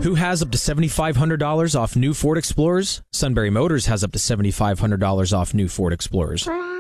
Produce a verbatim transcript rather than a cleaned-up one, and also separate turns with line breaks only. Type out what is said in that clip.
Who has up to seven thousand five hundred dollars off new Ford Explorers? Sunbury Motors has up to seven thousand five hundred dollars off new Ford Explorers.